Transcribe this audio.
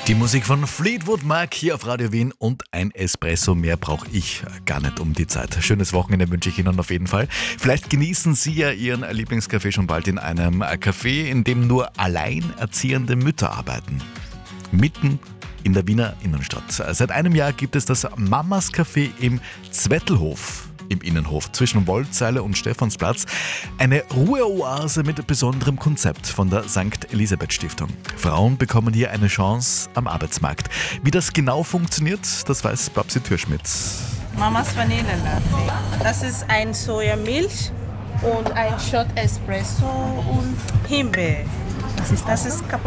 Die Musik von Fleetwood Mac hier auf Radio Wien und ein Espresso mehr brauche ich gar nicht um die Zeit. Schönes Wochenende wünsche ich Ihnen auf jeden Fall. Vielleicht genießen Sie ja Ihren Lieblingscafé schon bald in einem Café, in dem nur alleinerziehende Mütter arbeiten. Mitten in der Wiener Innenstadt. Seit einem Jahr gibt es das Mamas Café im Zwettelhof. Im Innenhof zwischen Woldseile und Stephansplatz. Eine Ruheoase mit besonderem Konzept von der St. Elisabeth Stiftung. Frauen bekommen hier eine Chance am Arbeitsmarkt. Wie das genau funktioniert, das weiß Babsi Türschmidt. Mamas Vanillelatte. Das ist ein Sojamilch und ein Shot Espresso und Himbeer. Das ist